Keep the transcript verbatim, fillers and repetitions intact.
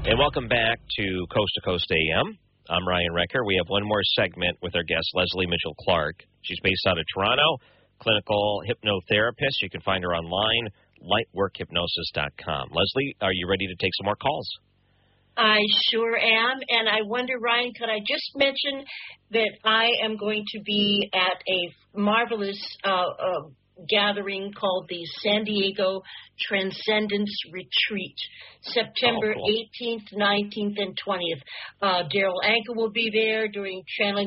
And welcome back to Coast to Coast A M. I'm Ryan Recker. We have one more segment with our guest, Leslie Mitchell-Clark. She's based out of Toronto, clinical hypnotherapist. You can find her online, lightwork hypnosis dot com. Leslie, are you ready to take some more calls? I sure am, and I wonder, Ryan, could I just mention that I am going to be at a marvelous uh, uh, gathering called the San Diego Transcendence Retreat, September oh, cool. eighteenth, nineteenth, and twentieth. Uh, Daryl Anka will be there doing channeling